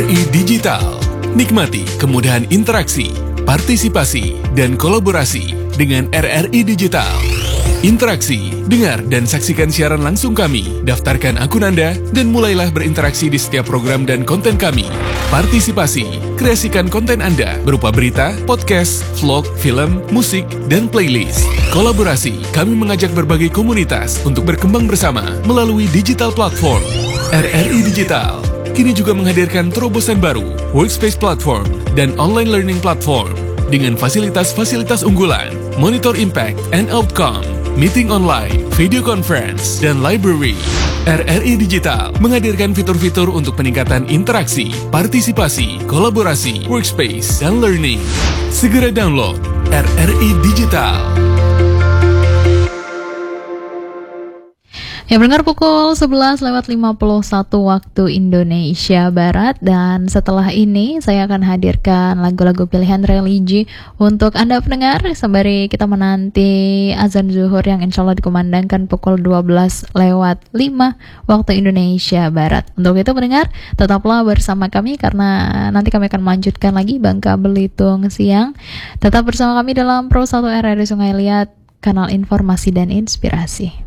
RRI Digital. Nikmati kemudahan interaksi, partisipasi, dan kolaborasi dengan RRI Digital. Interaksi, dengar dan saksikan siaran langsung kami, daftarkan akun Anda, dan mulailah berinteraksi di setiap program dan konten kami. Partisipasi, kreasikan konten Anda berupa berita, podcast, vlog, film, musik, dan playlist. Kolaborasi, kami mengajak berbagai komunitas untuk berkembang bersama melalui digital platform. RRI Digital kini juga menghadirkan terobosan baru, workspace platform, dan online learning platform dengan fasilitas-fasilitas unggulan, monitor impact and outcome, meeting online, video conference, dan library. RRI Digital menghadirkan fitur-fitur untuk peningkatan interaksi, partisipasi, kolaborasi, workspace, dan learning. Segera download RRI Digital. Ya, mendengar pukul 11:51 waktu Indonesia Barat, dan setelah ini saya akan hadirkan lagu-lagu pilihan religi untuk Anda pendengar sembari kita menanti azan zuhur yang insya Allah dikumandangkan pukul 12:05 waktu Indonesia Barat. Untuk itu pendengar, tetaplah bersama kami karena nanti kami akan melanjutkan lagi Bangka Belitung siang. Tetap bersama kami dalam Pro 1 RRI Sungai Liat, kanal informasi dan inspirasi.